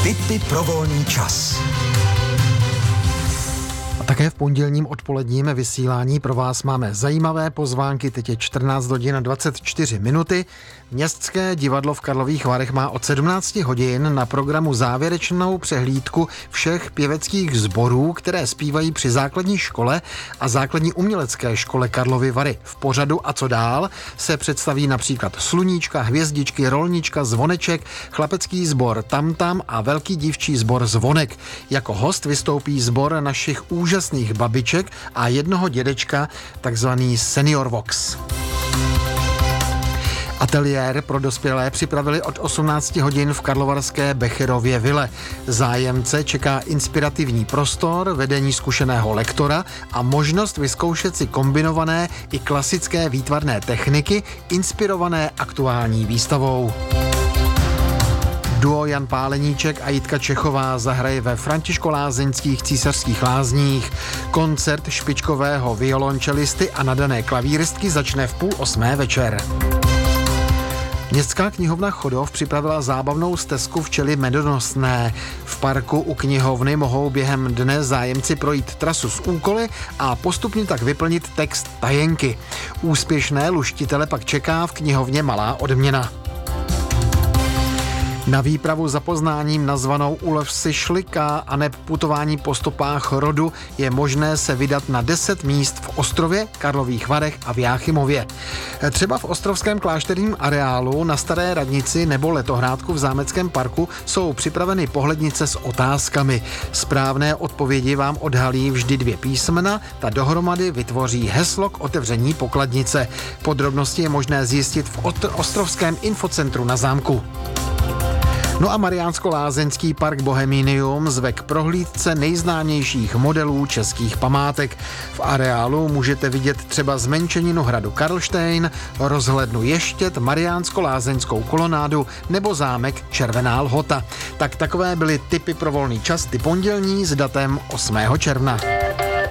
Tipy pro volný čas. A také v pondělním odpoledním vysílání pro vás máme zajímavé pozvánky. Teď je 14 hodin a 24 minuty. Městské divadlo v Karlových Varech má od 17 hodin na programu závěrečnou přehlídku všech pěveckých sborů, které zpívají při základní škole a základní umělecké škole Karlovy Vary. V pořadu A co dál se představí například Sluníčka, Hvězdičky, Rolnička, Zvoneček, chlapecký sbor Tamtam a velký dívčí sbor Zvonek. Jako host vystoupí sbor našich úžasných babiček a jednoho dědečka, takzvaný Senior Vox. Ateliér pro dospělé připravili od 18 hodin v karlovarské Becherově vile. Zájemce čeká inspirativní prostor, vedení zkušeného lektora a možnost vyzkoušet si kombinované i klasické výtvarné techniky, inspirované aktuální výstavou. Duo Jan Páleníček a Jitka Čechová zahraje ve Františkolázeňských Císařských lázních. Koncert špičkového violončelisty a nadané klavíristky začne v 7:30 večer. Městská knihovna Chodov připravila zábavnou stezku včely medonosné. V parku u knihovny mohou během dne zájemci projít trasu s úkoly a postupně tak vyplnit text tajenky. Úspěšné luštitele pak čeká v knihovně malá odměna. Na výpravu za poznáním nazvanou Ulev si šlika a neb putování po stopách rodu je možné se vydat na 10 míst v Ostrově, Karlových Varech a v Jáchymově. Třeba v ostrovském klášterním areálu na Staré radnici nebo letohrádku v Zámeckém parku jsou připraveny pohlednice s otázkami. Správné odpovědi vám odhalí vždy 2 písmena, ta dohromady vytvoří heslo k otevření pokladnice. Podrobnosti je možné zjistit v ostrovském infocentru na zámku. No a Mariánsko-lázeňský park Boheminium zve k prohlídce nejznámějších modelů českých památek. V areálu můžete vidět třeba zmenšeninu hradu Karlštejn, rozhlednu Ještěd, Mariánsko-lázeňskou kolonádu nebo zámek Červená Lhota. Tak takové byly tipy pro volný čas, ty pondělní s datem 8. června.